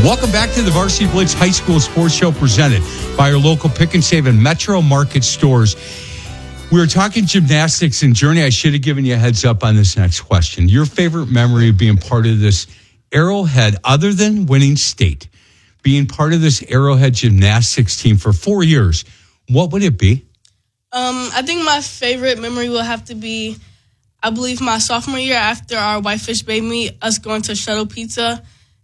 Welcome back to the Varsity Blitz High School Sports Show presented by our local Pick and Save and Metro Market stores. We were talking gymnastics, and Journey, I should have given you a heads up on this next question. Your favorite memory of being part of this Arrowhead, other than winning state, being part of this Arrowhead gymnastics team for 4 years, what would it be? I think my favorite memory will have to be, I believe, my sophomore year after our Whitefish Bay meet, us going to Shuttle Pizza,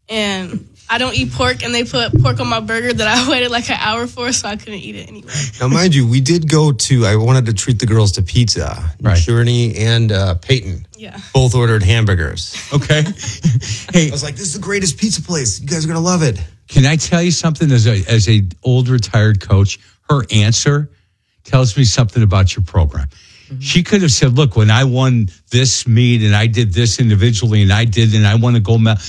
and I don't eat pork, and they put pork on my burger that I waited like an hour for, so I couldn't eat it anyway. Now, mind you, we did go to, I wanted to treat the girls to pizza. Right. Journey and Peyton. Yeah. Both ordered hamburgers. Okay. Hey, I was like, this is the greatest pizza place. You guys are going to love it. can I tell you something as a old retired coach? Her answer tells me something about your program. She could have said, look, when I won this meet and I did this individually and I won a gold medal.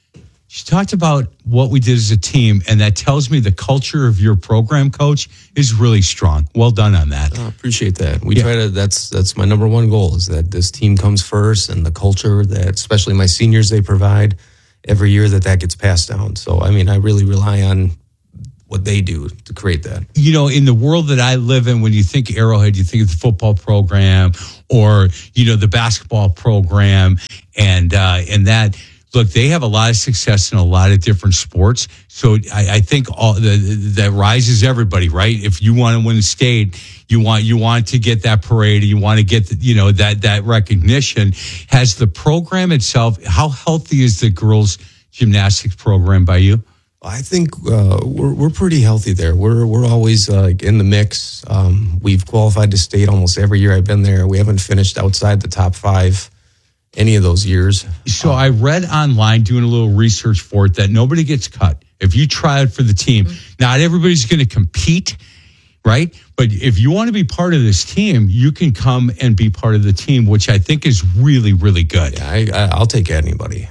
She talked about what we did as a team, and that tells me the culture of your program, Coach, is really strong. Well done on that. I appreciate that. We try to, that's my number one goal, is that this team comes first, and the culture that, especially my seniors, they provide every year, that gets passed down. So, I mean, I really rely on what they do to create that. You know, in the world that I live in, when you think Arrowhead, you think of the football program or, you know, the basketball program and that. Look, they have a lot of success in a lot of different sports. So I think all that rises everybody, right? If you want to win a state, you want to get that parade, you want to get that recognition. Has the program itself, how healthy is the girls gymnastics program by you? I think we're pretty healthy there. We're always in the mix. We've qualified to state almost every year I've been there. We haven't finished outside the top 5 any of those years. So I read online, doing a little research for it, that nobody gets cut. If you try out for the team, not everybody's going to compete, right? But if you want to be part of this team, you can come and be part of the team, which I think is really, really good. Yeah, I'll take anybody.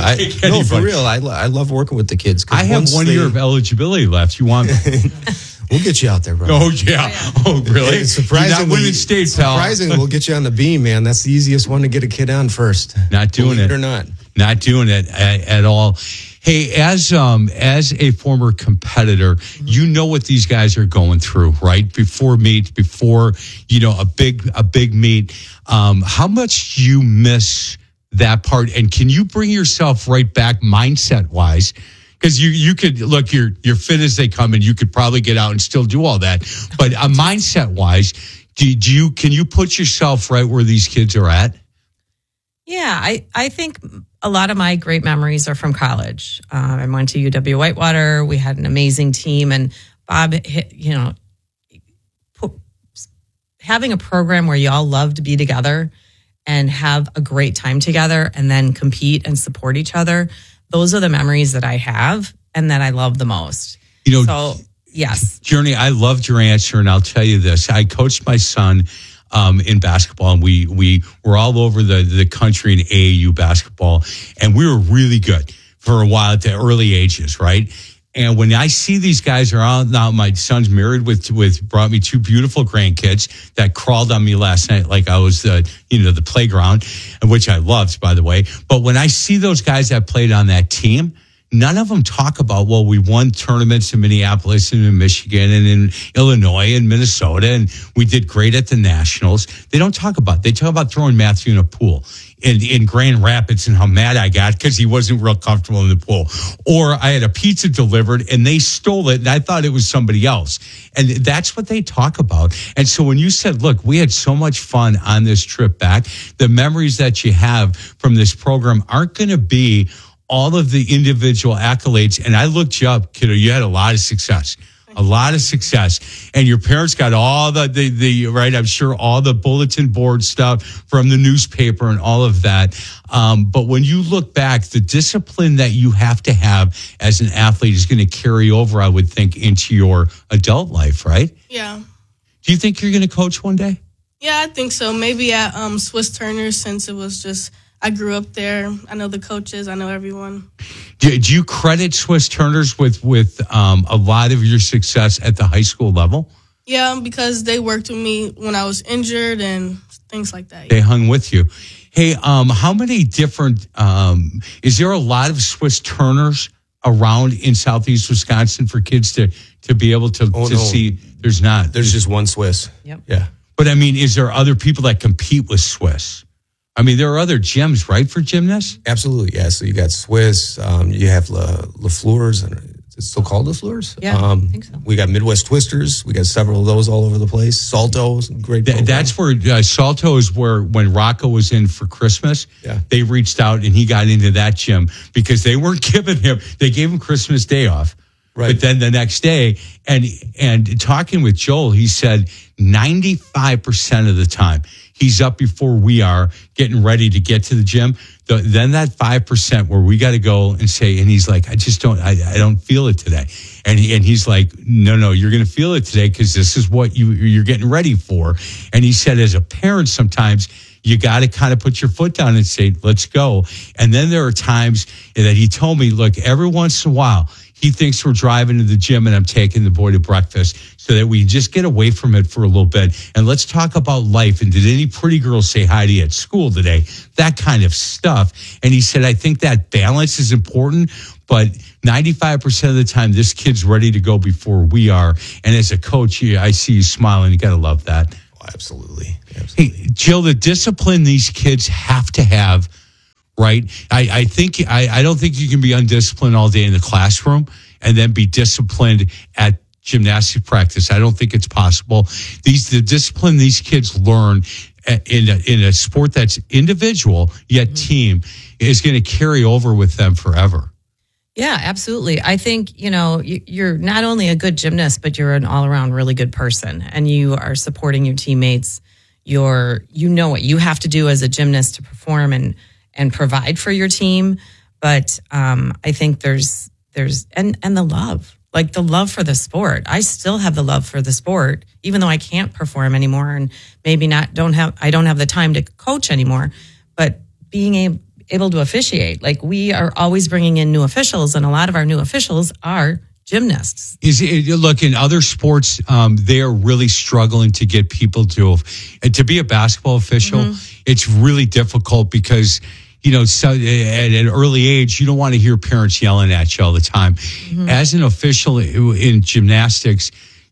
No, for real. I love working with the kids. I have 1 year of eligibility left. You want? We'll get you out there, bro. Oh, yeah. Oh, really? Surprisingly, you're not winning states, pal. Surprisingly, we'll get you on the beam, man. That's the easiest one to get a kid on first. Not doing it. Or not. Not doing it at all. Hey, as a former competitor, you know what these guys are going through, right? Before a big meet. How much do you miss that part? And can you bring yourself right back mindset wise? Because you could look, you're fit as they come, and you could probably get out and still do all that. But mindset wise, can you put yourself right where these kids are at? Yeah, I think a lot of my great memories are from college. I went to UW Whitewater. We had an amazing team, and Bob, having a program where y'all love to be together and have a great time together, and then compete and support each other. Those are the memories that I have and that I love the most. So, yes. Journey, I loved your answer, and I'll tell you this. I coached my son in basketball, and we were all over the country in AAU basketball, and we were really good for a while at the early ages, right? And when I see these guys are out now, my son's married brought me 2 beautiful grandkids that crawled on me last night like I was the playground, which I loved, by the way. But when I see those guys that played on that team, none of them talk about, well, we won tournaments in Minneapolis and in Michigan and in Illinois and Minnesota, and we did great at the Nationals. They don't talk about it. They talk about throwing Matthew in a pool in Grand Rapids and how mad I got because he wasn't real comfortable in the pool. Or I had a pizza delivered and they stole it and I thought it was somebody else. And that's what they talk about. And so when you said, look, we had so much fun on this trip back, the memories that you have from this program aren't going to be all of the individual accolades. And I looked you up, kiddo, you had a lot of success. A lot of success. And your parents got all the right, I'm sure all the bulletin board stuff from the newspaper and all of that. But when you look back, the discipline that you have to have as an athlete is going to carry over, I would think, into your adult life, right? Yeah. Do you think you're going to coach one day? Yeah, I think so. Maybe at Swiss Turner, since it was just, I grew up there. I know the coaches. I know everyone. Do you credit Swiss Turners with a lot of your success at the high school level? Yeah, because they worked with me when I was injured and things like that. They hung with you. Hey, how many different, is there a lot of Swiss Turners around in Southeast Wisconsin for kids to be able to no. see? There's not. There's just one Swiss. Yep. Yeah. But I mean, is there other people that compete with Swiss? I mean, there are other gyms, right, for gymnasts? Absolutely, yeah. So you got Swiss, you have LaFleur's, and is it still called LaFleur's? Yeah, I think so. We got Midwest Twisters. We got several of those all over the place. Salto's, great program. That's where Salto is where when Rocco was in for Christmas, Yeah. they reached out and he got into that gym because they weren't giving him, they gave him Christmas Day off. Right. But then the next day, and talking with Joel, he said 95% of the time he's up before we are getting ready to get to the gym. Then that 5% where we got to go and say, and he's like, I don't feel it today. And he's like, no, you're going to feel it today because this is what you're getting ready for. And he said, as a parent, sometimes you got to kind of put your foot down and say, let's go. And then there are times that he told me, look, every once in a while, he thinks we're driving to the gym and I'm taking the boy to breakfast so that we just get away from it for a little bit. And let's talk about life. And did any pretty girls say hi to you at school today? That kind of stuff. And he said, I think that balance is important, but 95% of the time, this kid's ready to go before we are. And as a coach, I see you smiling. You got to love that. Oh, absolutely. Hey, Jill, the discipline these kids have to have, right? I don't think you can be undisciplined all day in the classroom and then be disciplined at gymnastics practice. I don't think it's possible. The discipline these kids learn in a sport that's individual yet team is going to carry over with them forever. Yeah, absolutely. I think, you're not only a good gymnast, but you're an all-around really good person, and you are supporting your teammates. You know what you have to do as a gymnast to perform and provide for your team. But I think there's the love, like the love for the sport. I still have the love for the sport, even though I can't perform anymore and maybe I don't have the time to coach anymore. But being able to officiate, like we are always bringing in new officials, and a lot of our new officials are gymnasts. Look, in other sports, they are really struggling to get people to be a basketball official. It's really difficult because, so at an early age, you don't want to hear parents yelling at you all the time. As an official in gymnastics,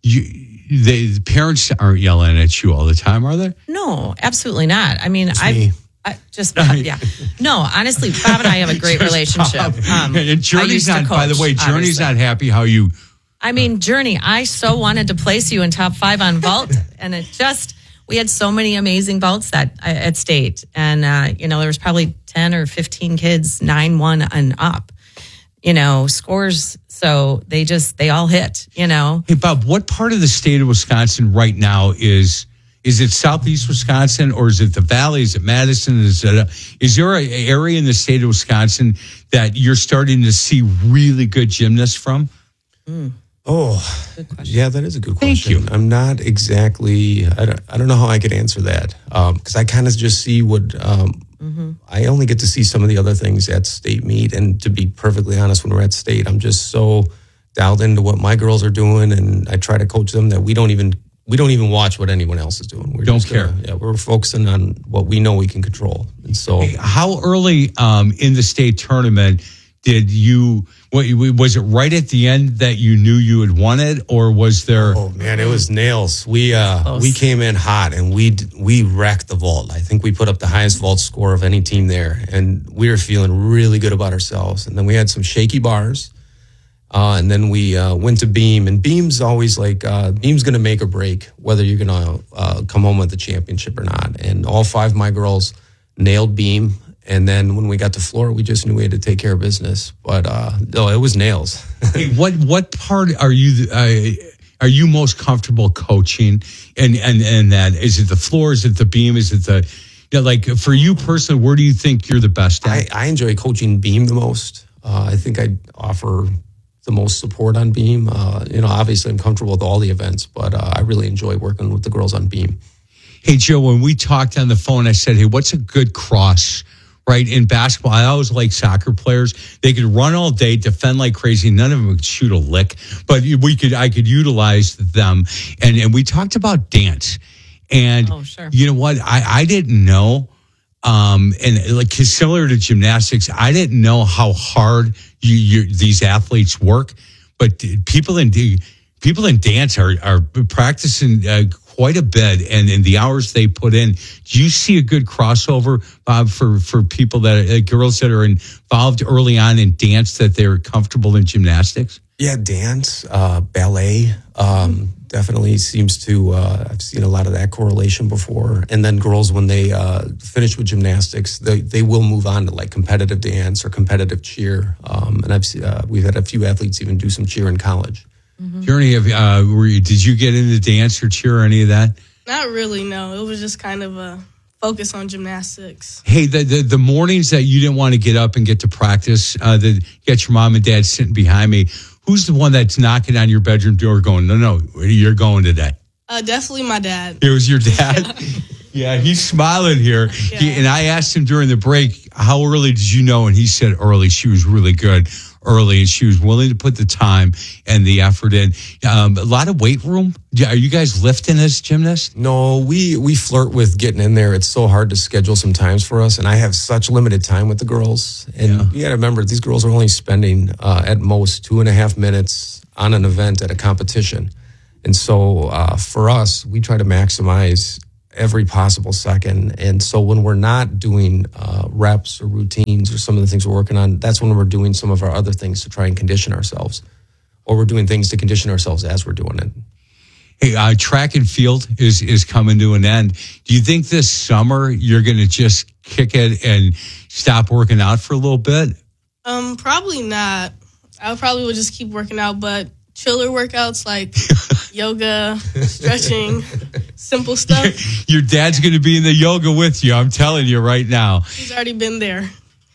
the parents aren't yelling at you all the time, are they? No, absolutely not. I mean, Yeah. No, honestly, Bob and I have a great relationship. And Journey's not, by the way, Journey's not happy how you. I mean, Journey, I so wanted to place you in top 5 on vault, and we had so many amazing vaults at state, and there was probably 10 or 15 kids 9-1 and up, scores. So they all hit. Hey, Bob, what part of the state of Wisconsin right now is it Southeast Wisconsin, or is it the Valley? Is it Madison? Is there an area in the state of Wisconsin that you're starting to see really good gymnasts from? Oh, yeah, that is a good question. Thank you. I'm not exactly, I don't know how I could answer that. Because I kind of just see I only get to see some of the other things at state meet. And to be perfectly honest, when we're at state, I'm just so dialed into what my girls are doing. And I try to coach them that we don't even watch what anyone else is doing. We don't care. We're focusing on what we know we can control. And so, how early in the state tournament was it right at the end that you knew you had won it, or was there? Oh man, it was nails. We came in hot and we wrecked the vault. I think we put up the highest vault score of any team there, and we were feeling really good about ourselves. And then we had some shaky bars. And then we went to beam, and beam's always like, beam's going to make or break whether you're going to come home with the championship or not. And all 5 of my girls nailed beam. And then when we got to floor, we just knew we had to take care of business. But no, it was nails. Hey, what part are you most comfortable coaching? And that, is it the floor? Is it the beam? Is it like for you personally, where do you think you're the best at? I enjoy coaching beam the most. I think I offer the most support on beam. Obviously I'm comfortable with all the events, but I really enjoy working with the girls on beam. Hey, Joe, when we talked on the phone, I said, hey, what's a good cross, right? In basketball, I always like soccer players. They could run all day, defend like crazy. None of them would shoot a lick, but I could utilize them. And we talked about dance. And oh, sure. You know what? I didn't know And like similar to gymnastics, I didn't know how hard these athletes work, but people in dance are practicing quite a bit, and in the hours they put in. Do you see a good crossover, Bob, for people girls that are involved early on in dance, that they're comfortable in gymnastics? Yeah, dance, ballet, definitely seems to, I've seen a lot of that correlation before. And then girls, when they finish with gymnastics, they will move on to like competitive dance or competitive cheer. And we've had a few athletes even do some cheer in college. Mm-hmm. Journey, did you get into dance or cheer or any of that? Not really, no. It was just kind of a focus on gymnastics. Hey, the mornings that you didn't want to get up and get to practice, get your mom and dad sitting behind me, who's the one that's knocking on your bedroom door going, no, you're going today? Definitely my dad. It was your dad? Yeah, he's smiling here. Yeah. And I asked him during the break, how early did you know? And he said early. She was really good early, and she was willing to put the time and the effort in. A lot of weight room. Are you guys lifting as gymnasts? No, we flirt with getting in there. It's so hard to schedule sometimes for us, and I have such limited time with the girls. And you got to remember, these girls are only spending at most 2.5 minutes on an event at a competition. And so for us, we try to maximize every possible second. And so when we're not doing reps or routines or some of the things we're working on, that's when we're doing some of our other things to try and condition ourselves, or we're doing things to condition ourselves as we're doing it. Hey, track and field is coming to an end. Do you think this summer you're going to just kick it and stop working out for a little bit? Probably not. I probably would just keep working out, but chiller workouts like yoga, stretching, simple stuff. Your dad's going to be in the yoga with you. I'm telling you right now. He's already been there.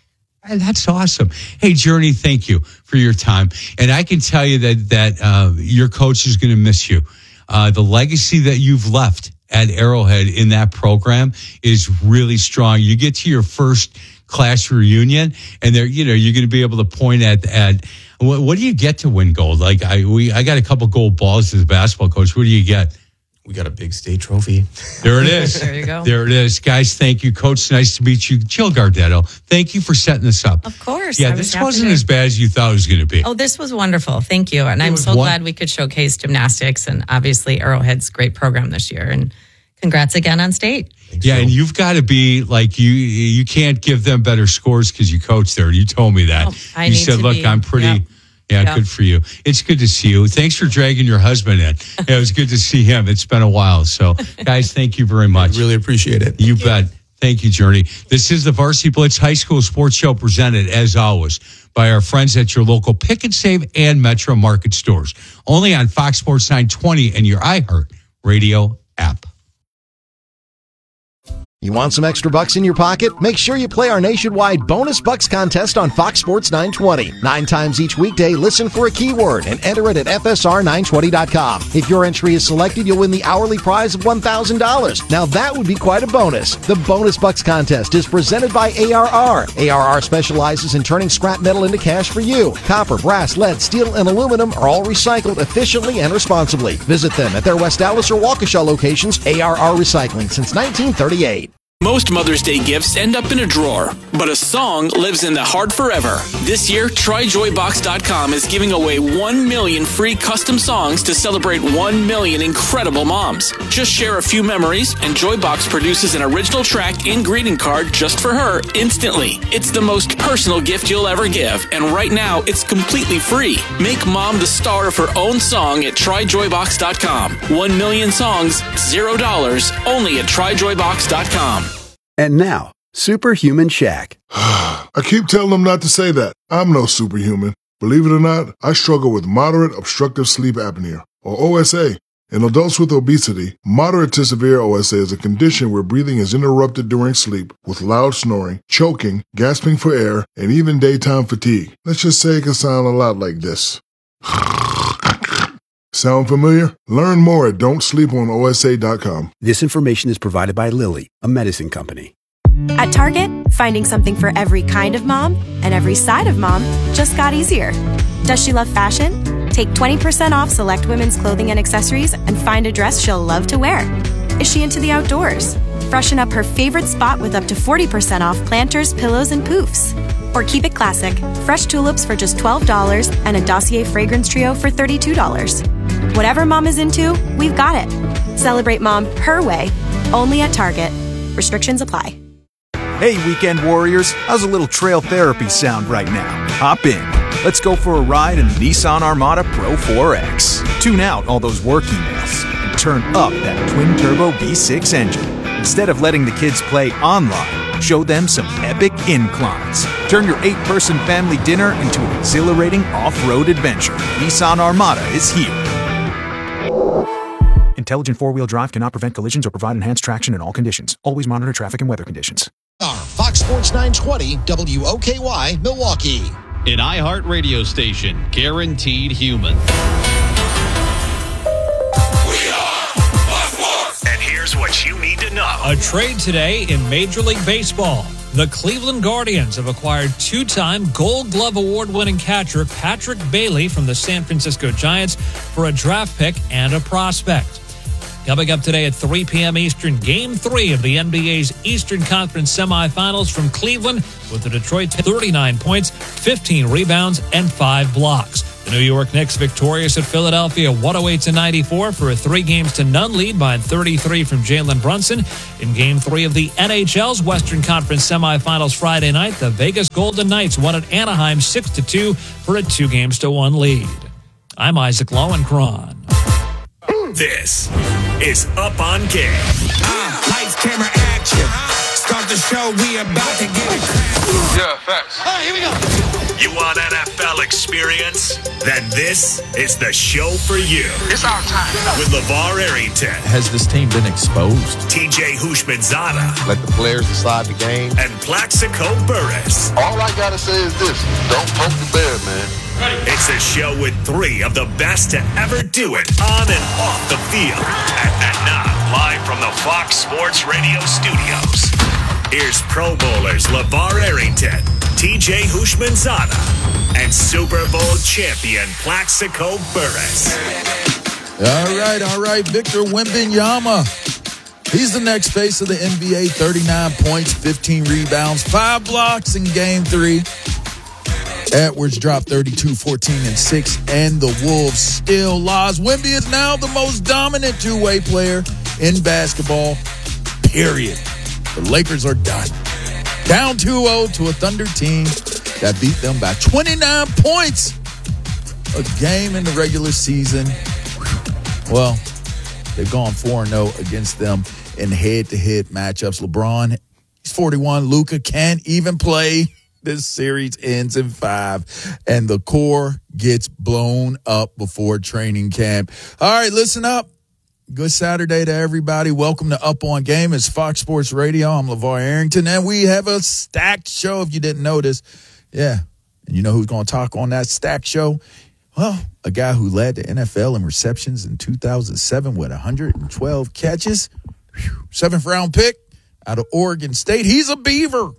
And that's awesome. Hey, Journey, thank you for your time. And I can tell you that your coach is going to miss you. The legacy that you've left at Arrowhead in that program is really strong. You get to your first class reunion, and you're going to be able to point at what do you get to win gold? Like I got a couple gold balls as a basketball coach. What do you get? We got a big state trophy. There it is. There you go. There it is. Guys, thank you. Coach, nice to meet you. Jill Gardetto, thank you for setting this up. Of course. Yeah, this wasn't as bad as you thought it was going to be. Oh, this was wonderful. Thank you. And I'm so glad we could showcase gymnastics and obviously Arrowhead's great program this year. And congrats again on state. Yeah, and you've got to be like you can't give them better scores because you coach there. You told me that. Oh, you said, look, I'm pretty. Yep. Yeah, good for you. It's good to see you. Thanks for dragging your husband in. Yeah, it was good to see him. It's been a while. So, guys, thank you very much. I really appreciate it. You bet. Thank you, Journey. This is the Varsity Blitz High School Sports Show, presented, as always, by our friends at your local Pick and Save and Metro Market stores. Only on Fox Sports 920 and your iHeart Radio app. You want some extra bucks in your pocket? Make sure you play our nationwide Bonus Bucks contest on Fox Sports 920. 9 times each weekday, listen for a keyword and enter it at FSR920.com. If your entry is selected, you'll win the hourly prize of $1,000. Now that would be quite a bonus. The Bonus Bucks contest is presented by ARR. ARR specializes in turning scrap metal into cash for you. Copper, brass, lead, steel, and aluminum are all recycled efficiently and responsibly. Visit them at their West Dallas or Waukesha locations. ARR Recycling since 1938. Most Mother's Day gifts end up in a drawer, but a song lives in the heart forever. This year, TryJoyBox.com is giving away 1 million free custom songs to celebrate 1 million incredible moms. Just share a few memories, and Joybox produces an original track and greeting card just for her instantly. It's the most personal gift you'll ever give, and right now, it's completely free. Make mom the star of her own song at TryJoyBox.com. 1 million songs, $0, only at TryJoyBox.com. And now, Superhuman Shaq. I keep telling them not to say that. I'm no superhuman. Believe it or not, I struggle with moderate obstructive sleep apnea, or OSA. In adults with obesity, moderate to severe OSA is a condition where breathing is interrupted during sleep with loud snoring, choking, gasping for air, and even daytime fatigue. Let's just say it can sound a lot like this. Sound familiar? Learn more at don'tsleeponosa.com. This information is provided by Lilly, a medicine company. At Target, finding something for every kind of mom and every side of mom just got easier. Does she love fashion? Take 20% off select women's clothing and accessories and find a dress she'll love to wear. Is she into the outdoors? Freshen up her favorite spot with up to 40% off planters, pillows, and poofs. Or keep it classic. Fresh tulips for just $12 and a Dossier fragrance trio for $32. Whatever mom is into, we've got it. Celebrate mom her way, only at Target. Restrictions apply. Hey, weekend warriors, how's a little trail therapy sound right now? Hop in. Let's go for a ride in the Nissan Armada Pro 4X. Tune out all those work emails and turn up that twin-turbo V6 engine. Instead of letting the kids play online, show them some epic inclines. Turn your 8-person family dinner into an exhilarating off-road adventure. Nissan Armada is here. Intelligent four-wheel drive cannot prevent collisions or provide enhanced traction in all conditions. Always monitor traffic and weather conditions. Fox Sports 920 WOKY Milwaukee. An iHeart radio station, guaranteed human. And here's what you need to know. A trade today in Major League Baseball. The Cleveland Guardians have acquired two-time Gold Glove Award-winning catcher Patrick Bailey from the San Francisco Giants for a draft pick and a prospect. Coming up today at 3 p.m. Eastern, Game 3 of the NBA's Eastern Conference semifinals from Cleveland, with the Detroit 39 points, 15 rebounds, and 5 blocks. The New York Knicks victorious at Philadelphia 108-94 for a 3-0 lead behind 33 from Jalen Brunson. In Game 3 of the NHL's Western Conference semifinals Friday night, the Vegas Golden Knights won at Anaheim 6-2 for a 2-1 lead. I'm Isaac Lowenkron. This is Up on Game. Lights, camera, action. Start the show, we about to get it. Yeah, facts. All right, here we go. You want NFL experience? Then this is the show for you. It's our time. With LeVar Arrington. Has this team been exposed? TJ Houshmandzadeh. Let the players decide the game. And Plaxico Burress. All I gotta say is this: don't poke the bear, man. It's a show with 3 of the best to ever do it on and off the field. And now, live from the Fox Sports Radio studios, here's Pro Bowlers LeVar Arrington, TJ Houshmandzadeh, and Super Bowl champion Plaxico Burress. All right. Victor Wembanyama. He's the next face of the NBA. 39 points, 15 rebounds, 5 blocks in Game 3. Edwards dropped 32, 14, and 6, and the Wolves still lost. Wemby is now the most dominant two-way player in basketball, period. The Lakers are done. Down 2-0 to a Thunder team that beat them by 29 points a game in the regular season. Well, they've gone 4-0 against them in head-to-head matchups. LeBron, he's 41. Luka can't even play. This series ends in 5, and the core gets blown up before training camp. All right, listen up. Good Saturday to everybody. Welcome to Up on Game. It's Fox Sports Radio. I'm LeVar Arrington, and we have a stacked show if you didn't notice. Yeah, and you know who's going to talk on that stacked show? Well, a guy who led the NFL in receptions in 2007 with 112 catches. 7th-round pick out of Oregon State. He's a Beaver.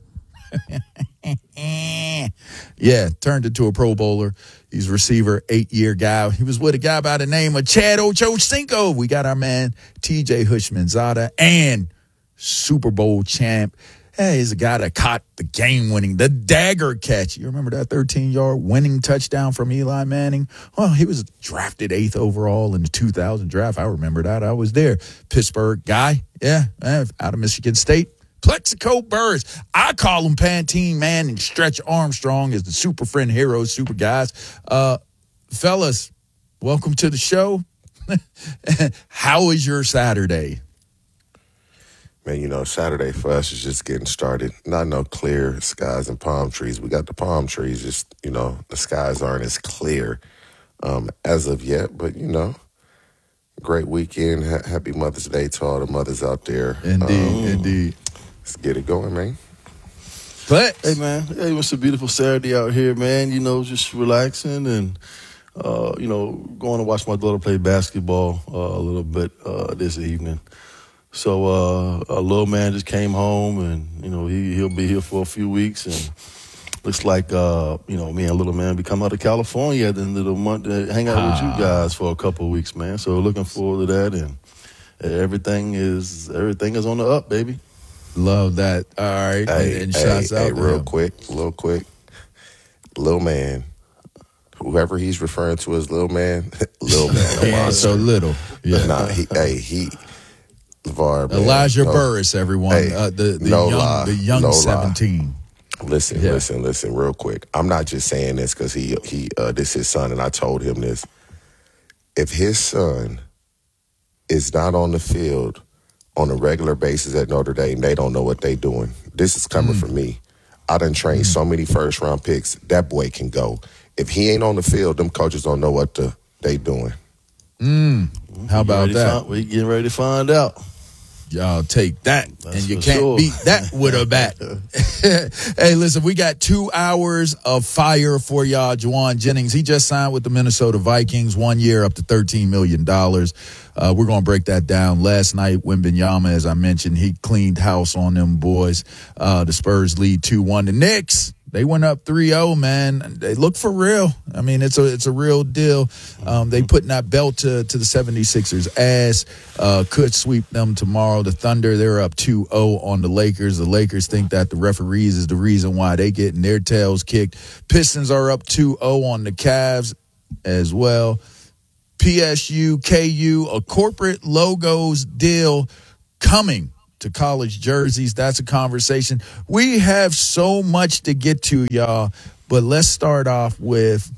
Yeah, turned into a Pro Bowler. He's a receiver, 8-year guy. He was with a guy by the name of Chad Ochocinco. We got our man, TJ Houshmandzadeh, and Super Bowl champ. Hey, he's a guy that caught the game-winning, the dagger catch. You remember that 13-yard winning touchdown from Eli Manning? Well, he was drafted 8th overall in the 2000 draft. I remember that. I was there. Pittsburgh guy, yeah, out of Michigan State. Plaxico Burress. I call him Pantene Man, and Stretch Armstrong is the super friend heroes, super guys. Fellas, welcome to the show. How was your Saturday? Man, you know, Saturday for us is just getting started. Not no clear skies and palm trees. We got the palm trees, just, you know, the skies aren't as clear as of yet. But, you know, great weekend. Happy Mother's Day to all the mothers out there. Indeed. Let's get it going, man. But hey, man, it's a beautiful Saturday out here, man. You know, just relaxing and, you know, going to watch my daughter play basketball a little bit this evening. So a little man just came home, and, you know, he'll be here for a few weeks, and looks like, you know, me and little man be coming out of California at the end of the month to hang out with you guys for a couple of weeks, man. So looking forward to that, and everything is on the up, baby. Love that. All right. And shouts out to real him. quick. Little man. Whoever he's referring to as little man. He ain't so little. Yeah. Nah, LeVar, man, Elijah Burris, everyone. The young 17. Listen, real quick. I'm not just saying this because he this is his son, and I told him this. If his son is not on the field on a regular basis at Notre Dame, they don't know what they doing. This is coming from me. I done trained so many first-round picks. That boy can go. If he ain't on the field, them coaches don't know what they doing. How about that? We getting ready to find out. Y'all take that, and you can't sure. beat that with a bat. Hey, listen, we got 2 hours of fire for y'all. Juwan Jennings, he just signed with the Minnesota Vikings, 1 year up to $13 million. We're going to break that down. Last night, Wembanyama, as I mentioned, he cleaned house on them boys. The Spurs lead 2-1. The Knicks, they went up 3-0, man. They look for real. I mean, it's a real deal. They putting that belt to the 76ers' ass. Could sweep them tomorrow. The Thunder, they're up 2-0 on the Lakers. The Lakers think that the referees is the reason why they getting their tails kicked. Pistons are up 2-0 on the Cavs as well. PSU, KU, a corporate logos deal coming to college jerseys. That's a conversation. We have so much to get to, y'all, but let's start off with,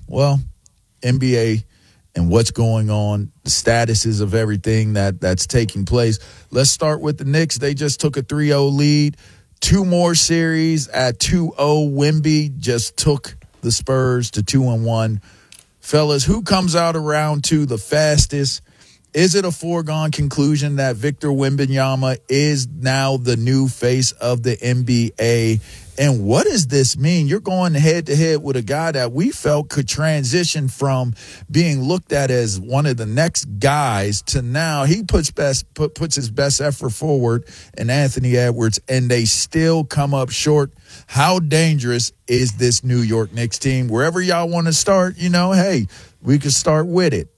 NBA and what's going on, the statuses of everything that's taking place. Let's start with the Knicks. They just took a 3-0 lead. 2 more series at 2-0. Wemby just took the Spurs to 2-1. Fellas, who comes out of round 2 the fastest? Is it a foregone conclusion that Victor Wembanyama is now the new face of the NBA? And what does this mean? You're going head-to-head with a guy that we felt could transition from being looked at as one of the next guys to now he puts his best effort forward in Anthony Edwards, and they still come up short. How dangerous is this New York Knicks team? Wherever y'all want to start, hey, we can start with it.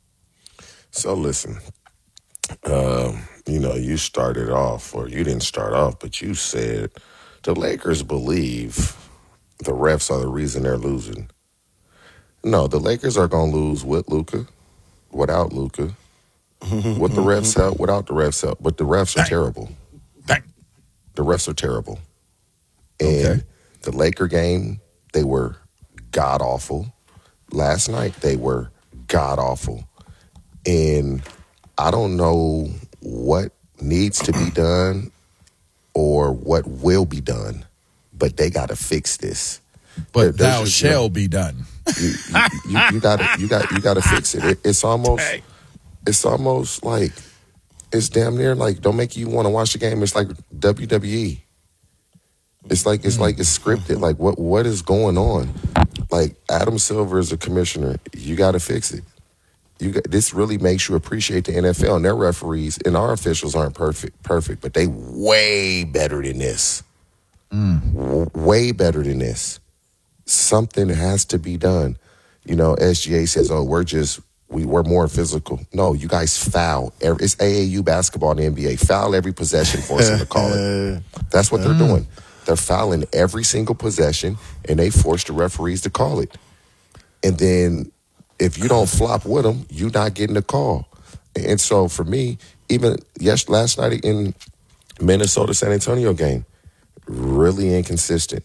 So listen, you started off, or you didn't start off, but you said the Lakers believe the refs are the reason they're losing. No, the Lakers are going to lose with Luka, without Luka, with the refs help, without the refs help. But the refs are terrible. The refs are terrible. And the Laker game, they were god-awful. Last night, they were god-awful. And I don't know what needs to be done or what will be done, but they got to fix this. But thou shall be done. You got to fix it. It's almost like it's damn near like don't make you want to watch the game. It's like WWE. It's like it's scripted. Like what is going on? Like Adam Silver is a commissioner. You got to fix it. This really makes you appreciate the NFL, and their referees and our officials aren't perfect, but they way better than this. Way better than this. Something has to be done. SGA says, we're more physical. No, you guys foul. It's AAU basketball in the NBA. Foul every possession, force them to call it. That's what they're doing. They're fouling every single possession, and they force the referees to call it. And then if you don't flop with them, you're not getting a call. And so for me, even last night in Minnesota San Antonio game, really inconsistent.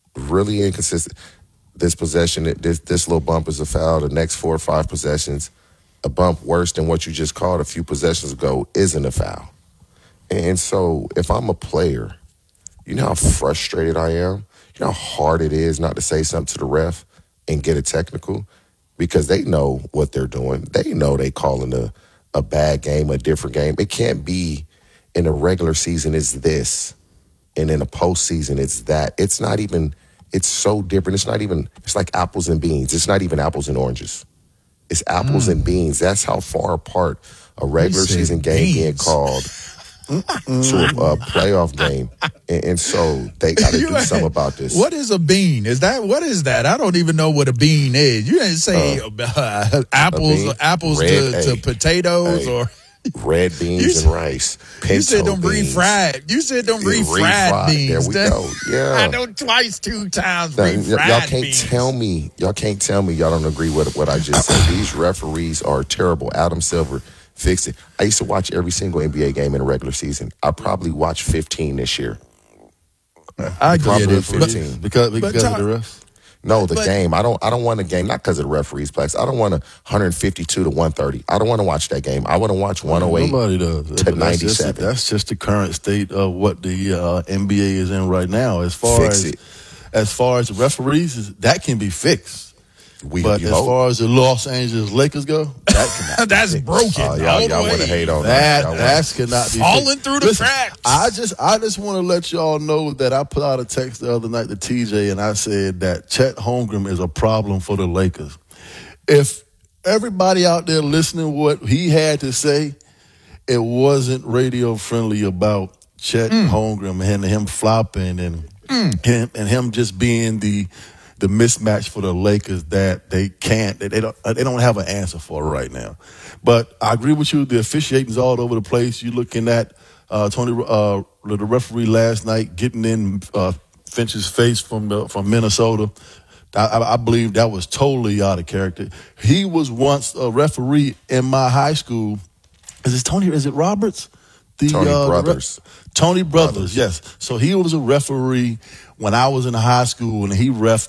This possession, this little bump is a foul. The next 4 or 5 possessions, a bump worse than what you just called a few possessions ago isn't a foul. And so if I'm a player, you know how frustrated I am? You know how hard it is not to say something to the ref and get a technical? Because they know what they're doing. They know they calling a bad game, a different game. It can't be in a regular season it's this, and in a postseason it's that. It's not even, it's so different. It's like apples and beans. It's not even apples and oranges. It's apples and beans. That's how far apart a regular season game being called to a playoff game. And so they got to do something about this. What is a bean? What is that? I don't even know what a bean is. You didn't say apples red, to potatoes or red beans and rice. Pinto You said don't bring beans. fried. You said don't bring fried beans. There we go. Yeah. I know twice, 2 times bring fried y'all can't beans. tell me. Y'all can't tell me y'all don't agree with what I just said. These referees are terrible. Adam Silver fixed it. I used to watch every single NBA game in the regular season. I probably watched 15 this year. I get Probably it. 15. Because of the refs? No, the game. I don't want a game, not because of the referees' plays. I don't want 152 to 130. I don't want to watch that game. I want to watch 108 Nobody does. to But 97. That's just the current state of what the NBA is in right now. As far as the referees, that can be fixed. But as far as the Los Angeles Lakers go, that cannot. That's broken. Y'all want to hate on that cannot be falling fixed. through the cracks. I just want to let y'all know that I put out a text the other night to TJ, and I said that Chet Holmgren is a problem for the Lakers. If everybody out there listening what he had to say, it wasn't radio friendly about Chet Holmgren and him flopping and him just being the mismatch for the Lakers that they don't have an answer for right now. But I agree with you. The officiating's all over the place. You're looking at Tony, the referee last night getting in Finch's face from Minnesota. I believe that was totally out of character. He was once a referee in my high school. Is it Roberts? Tony Brothers. Tony Brothers, yes. So he was a referee when I was in high school, and he reffed